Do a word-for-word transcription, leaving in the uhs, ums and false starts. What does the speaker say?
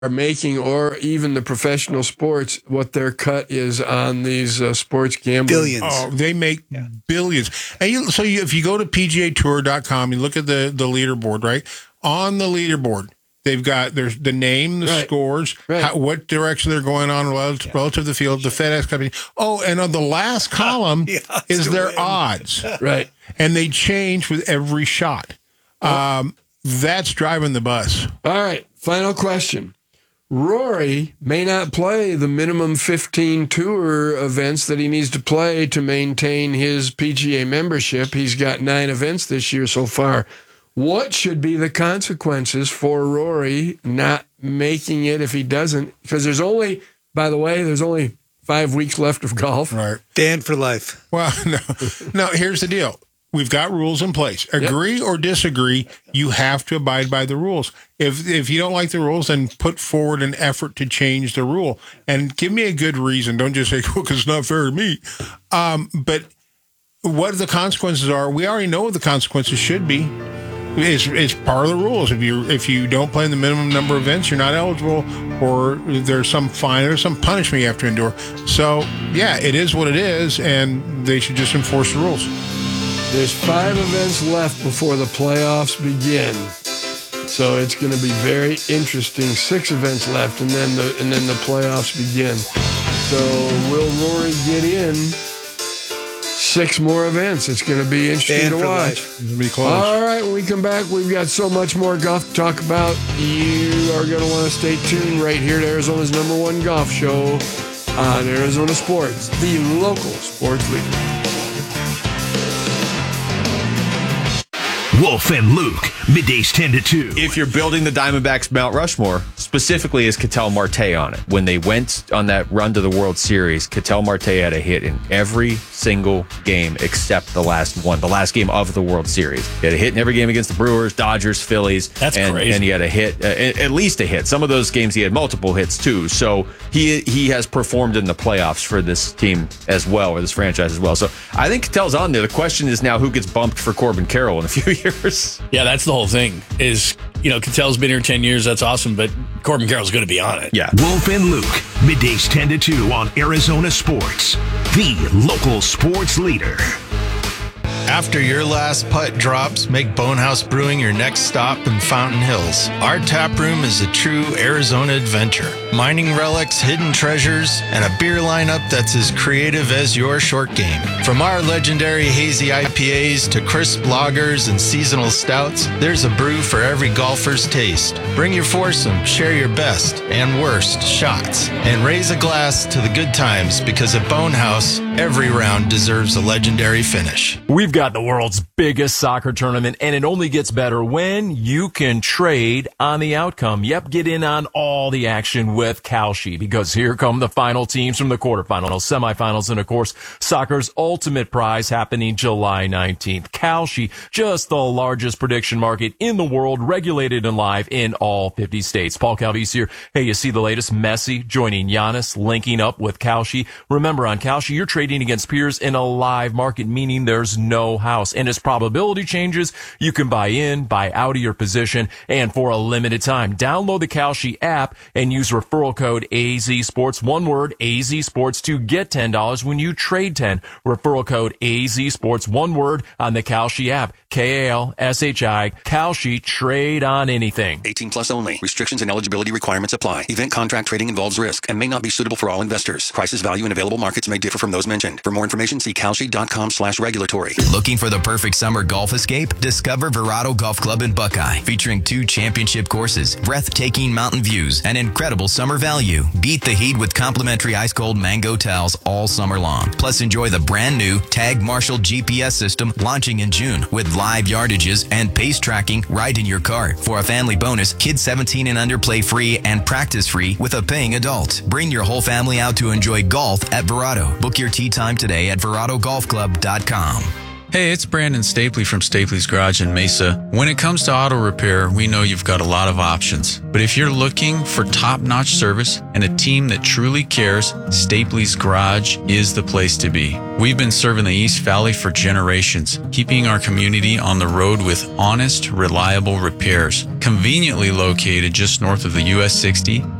are making, or even the professional sports, what their cut is on these uh, sports gambling. Billions. Oh, they make yeah. billions. And you, so you, if you go to P G A Tour dot com, you look at the, the leaderboard, right? On the leaderboard, they've got there's the name, the right. scores, right. how, what direction they're going on relative, yeah. relative to the field, the FedEx Company. Oh, and on the last column yeah, is their win. odds. Right. And they change with every shot. Um, that's driving the bus. All right. Final question. Rory may not play the minimum fifteen tour events that he needs to play to maintain his P G A membership. He's got nine events this year so far. What should be the consequences for Rory not making it if he doesn't? Because there's only, by the way, there's only five weeks left of golf. Right. Banned for life. Well, no, no, here's the deal. We've got rules in place. Agree yep. or disagree, you have to abide by the rules. If if you don't like the rules, then put forward an effort to change the rule. And give me a good reason. Don't just say, well, because it's not fair to me. Um, but what the consequences are, we already know what the consequences should be. It's, it's part of the rules. If you if you don't play in the minimum number of events, you're not eligible, or there's some fine or some punishment you have to endure. So, yeah, it is what it is, and they should just enforce the rules. There's five events left before the playoffs begin, so it's going to be very interesting. Six events left, and then the and then the playoffs begin. So will Rory get in six more events? It's going to be interesting Stand to watch. It's going to be close. All right, when we come back, we've got so much more golf to talk about. You are going to want to stay tuned right here to Arizona's number one golf show on Arizona Sports, the local sports leader. Wolf and Luke, middays ten to two. If you're building the Diamondbacks Mount Rushmore, specifically is Ketel Marte on it. When they went on that run to the World Series, Ketel Marte had a hit in every single game except the last one, the last game of the World Series. He had a hit in every game against the Brewers, Dodgers, Phillies. That's and, crazy. And he had a hit, uh, at least a hit. Some of those games he had multiple hits too. So he he has performed in the playoffs for this team as well, or this franchise as well. So I think Ketel's on there. The question is now who gets bumped for Corbin Carroll in a few years. Yeah, that's the whole thing. Is, you know, Ketel's been here ten years. That's awesome. But Corbin Carroll's going to be on it. Yeah. Wolf and Luke, middays ten to two on Arizona Sports, the local sports leader. After your last putt drops, make Bonehouse Brewing your next stop in Fountain Hills. Our tap room is a true Arizona adventure. Mining relics, hidden treasures, and a beer lineup that's as creative as your short game. From our legendary hazy I P As to crisp lagers and seasonal stouts, there's a brew for every golfer's taste. Bring your foursome, share your best and worst shots, and raise a glass to the good times, because at Bonehouse, every round deserves a legendary finish. We've got the world's biggest soccer tournament, and it only gets better when you can trade on the outcome. Yep, get in on all the action with Kalshi, because here come the final teams from the quarterfinals, semifinals, and of course, soccer's ultimate prize happening July nineteenth. Kalshi, just the largest prediction market in the world, regulated and live in all fifty states. Paul Calvise here. Hey, you see the latest? Messi joining Giannis, linking up with Kalshi. Remember, on Kalshi, you're trading against peers in a live market, meaning there's no house. And as probability changes, you can buy in, buy out of your position, and for a limited time, download the Kalshi app and use referral code A Z Sports, one word, A Z Sports, to get ten dollars when you trade ten. Referral code A Z Sports, one word, on the Kalshi app. K A L S H I, Kalshi, trade on anything. eighteen plus only. Restrictions and eligibility requirements apply. Event contract trading involves risk and may not be suitable for all investors. Prices, value, and available markets may differ from those mentioned. For more information, see Kalshi.com slash regulatory. Looking for the perfect summer golf escape? Discover Verado Golf Club in Buckeye, featuring two championship courses, breathtaking mountain views, and incredible summer value. Beat the heat with complimentary ice-cold mango towels all summer long. Plus, enjoy the brand new Tag Marshall G P S system launching in June with live yardages and pace tracking right in your cart. For a family bonus, kids seventeen and under play free and practice free with a paying adult. Bring your whole family out to enjoy golf at Verado. Book your tee time today at verado golf club dot com. Hey, it's Brandon Stapley from Stapley's Garage in Mesa. When it comes to auto repair, we know you've got a lot of options. But if you're looking for top-notch service and a team that truly cares, Stapley's Garage is the place to be. We've been serving the East Valley for generations, keeping our community on the road with honest, reliable repairs. conveniently located just north of the U S sixty